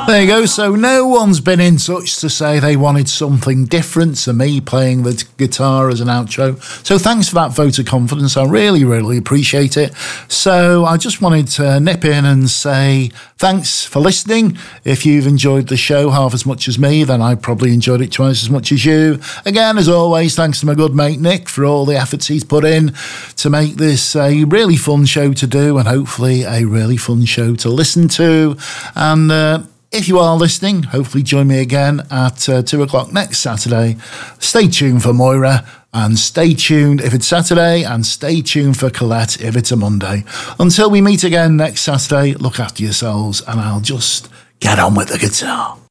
There you go. So no one's been in touch to say they wanted something different to me playing the guitar as an outro. So thanks for that vote of confidence. I really, really appreciate it. So I just wanted to nip in and say thanks for listening. If you've enjoyed the show half as much as me, then I probably enjoyed it twice as much as you. Again, as always, thanks to my good mate Nick for all the efforts he's put in to make this a really fun show to do and hopefully a really fun show to listen to. And if you are listening, hopefully join me again at 2 o'clock next Saturday. Stay tuned for Moira, and stay tuned if it's Saturday, and stay tuned for Colette if it's a Monday. Until we meet again next Saturday, look after yourselves, and I'll just get on with the guitar.